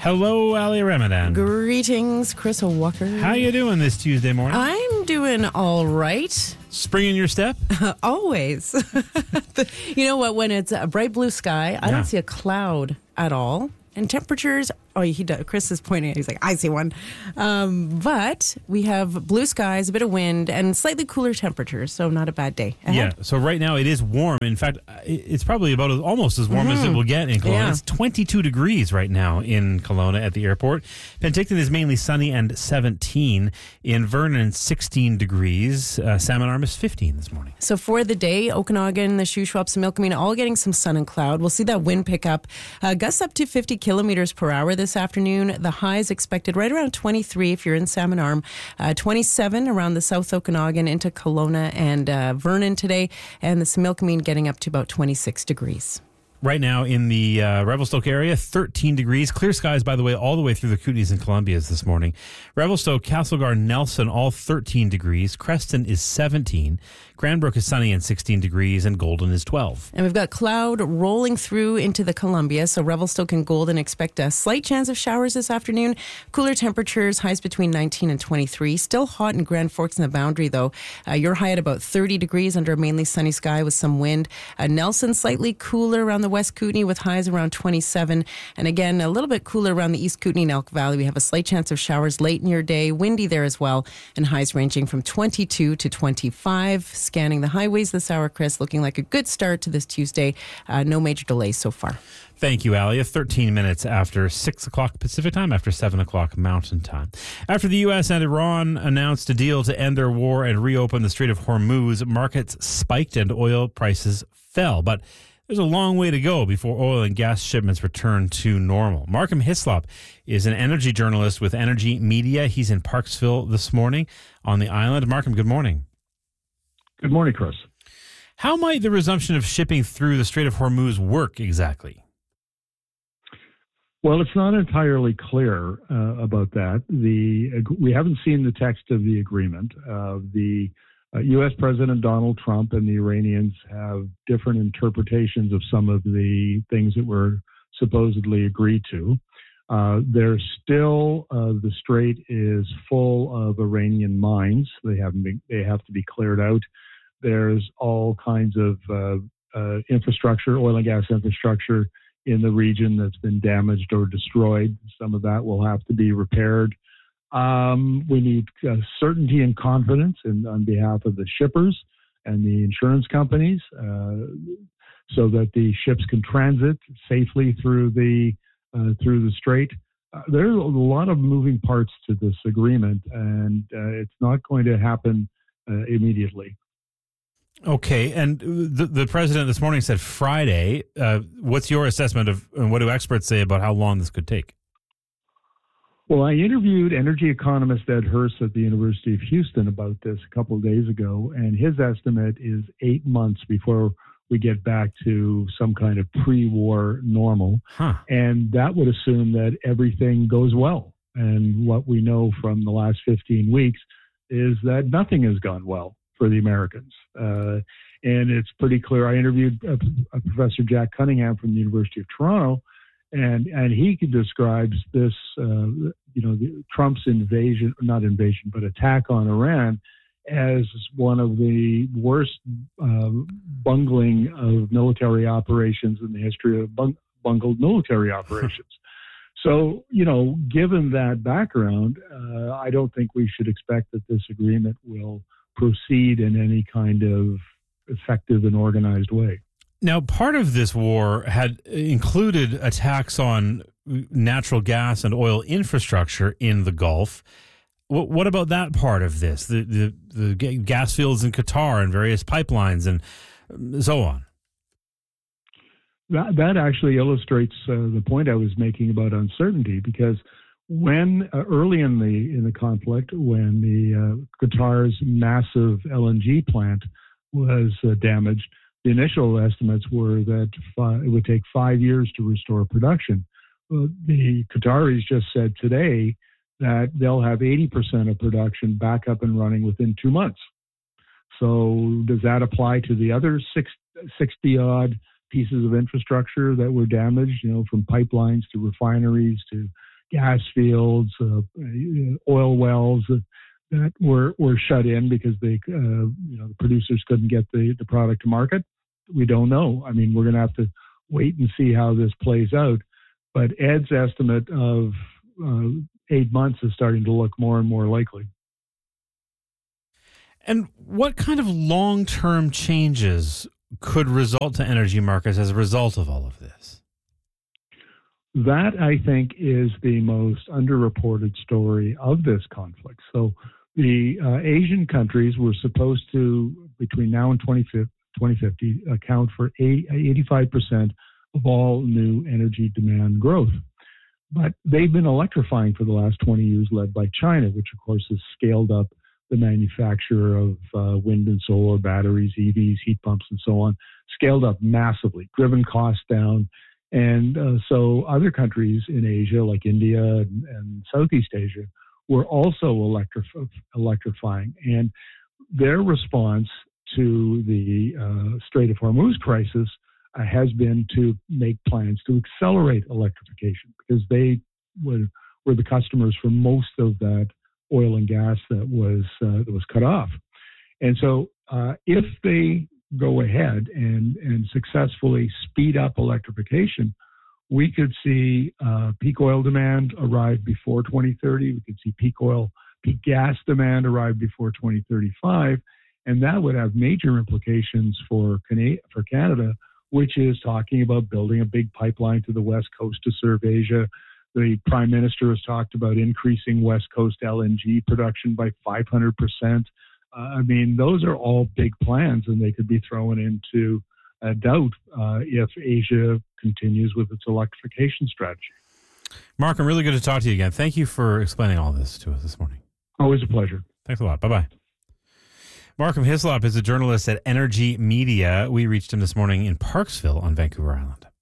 Hello, Ali Ramadan. Greetings, Chris Walker. How you doing this Tuesday morning? I'm doing all right. Spring in your step? Always. You know what? When it's a bright blue sky, I don't see a cloud at all. And temperatures, Chris is pointing. He's like, I see one. But we have blue skies, a bit of wind, and slightly cooler temperatures, so not a bad day ahead. Yeah, so right now it is warm. In fact, it's probably about almost as warm as it will get in Kelowna. Yeah. It's 22 degrees right now in Kelowna at the airport. Penticton is mainly sunny and 17. In Vernon, 16 degrees. Salmon Arm is 15 this morning. So for the day, Okanagan, the Shuswaps, and Milkamina all getting some sun and cloud. We'll see that wind pick up. Gusts up to 50 kilometers per hour this afternoon. The high is expected right around 23 if you're in Salmon Arm, 27 around the South Okanagan into Kelowna and Vernon today, and the Similkameen getting up to about 26 degrees. Right now in the Revelstoke area, 13 degrees. Clear skies, by the way, all the way through the Kootenays and Columbias this morning. Revelstoke, Castlegar, Nelson, all 13 degrees. Creston is 17. Cranbrook is sunny and 16 degrees, and Golden is 12. And we've got cloud rolling through into the Columbia, so Revelstoke and Golden expect a slight chance of showers this afternoon. Cooler temperatures, highs between 19 and 23. Still hot in Grand Forks and the Boundary, though. You're high at about 30 degrees under a mainly sunny sky with some wind. Nelson, slightly cooler around the West Kootenay with highs around 27. And again, a little bit cooler around the East Kootenay and Elk Valley. We have a slight chance of showers late in your day. Windy there as well. And highs ranging from 22 to 25. Scanning the highways this hour, Chris, looking like a good start to this Tuesday. No major delays so far. Thank you, Ali. 13 minutes after 6 o'clock Pacific time, after 7 o'clock Mountain time. After the U.S. and Iran announced a deal to end their war and reopen the Strait of Hormuz, markets spiked and oil prices fell. But there's a long way to go before oil and gas shipments return to normal. Markham Hislop is an energy journalist with Energy Media. He's in Parksville this morning on the island. Markham, good morning. Good morning, Chris. How might the resumption of shipping through the Strait of Hormuz work exactly? Well, it's not entirely clear about that. We haven't seen the text of the agreement. The U.S. President Donald Trump and the Iranians have different interpretations of some of the things that were supposedly agreed to. There's still the strait is full of Iranian mines. They have to be cleared out. There's all kinds of infrastructure, oil and gas infrastructure in the region that's been damaged or destroyed. Some of that will have to be repaired. We need certainty and confidence on behalf of the shippers and the insurance companies so that the ships can transit safely through the strait. There's a lot of moving parts to this agreement, and it's not going to happen immediately. Okay, and the president this morning said Friday. What's your assessment of, and what do experts say about how long this could take? Well, I interviewed energy economist Ed Hurst at the University of Houston about this a couple of days ago, and his estimate is 8 months before we get back to some kind of pre-war normal. And that would assume that everything goes well. And what we know from the last 15 weeks is that nothing has gone well for the Americans. And it's pretty clear. I interviewed Professor Jack Cunningham from the University of Toronto, and he describes this, Trump's attack on Iran as one of the worst bungling of military operations in the history of bungled military operations. So, given that background, I don't think we should expect that this agreement will proceed in any kind of effective and organized way. Now, part of this war had included attacks on natural gas and oil infrastructure in the Gulf. What about that part of this? The gas fields in Qatar and various pipelines and so on. That actually illustrates the point I was making about uncertainty, because when early in the conflict, when the Qatar's massive LNG plant was damaged, the initial estimates were that it would take 5 years to restore production. The Qataris just said today that they'll have 80% of production back up and running within 2 months. So does that apply to the other 60-odd pieces of infrastructure that were damaged, from pipelines to refineries to gas fields, oil wells that were shut in because the producers couldn't get the product to market. We don't know. I mean, we're going to have to wait and see how this plays out. But Ed's estimate of 8 months is starting to look more and more likely. And what kind of long-term changes could result to energy markets as a result of all of this? That, I think, is the most underreported story of this conflict. So the Asian countries were supposed to, between now and 2050, account for 85% of all new energy demand growth. But they've been electrifying for the last 20 years, led by China, which, of course, has scaled up the manufacture of wind and solar batteries, EVs, heat pumps, and so on, scaled up massively, driven costs down. And so other countries in Asia, like India and Southeast Asia, were also electrifying. And their response to the Strait of Hormuz crisis has been to make plans to accelerate electrification, because they were the customers for most of that oil and gas that was cut off. And so if they go ahead and successfully speed up electrification, we could see peak oil demand arrive before 2030. We could see peak gas demand arrive before 2035. And that would have major implications for Canada, which is talking about building a big pipeline to the West Coast to serve Asia. The Prime Minister has talked about increasing West Coast LNG production by 500%. I mean, those are all big plans, and they could be thrown into doubt if Asia continues with its electrification strategy. Mark, I'm really good to talk to you again. Thank you for explaining all this to us this morning. Always a pleasure. Thanks a lot. Bye-bye. Markham Hislop is a journalist at Energy Media. We reached him this morning in Parksville on Vancouver Island.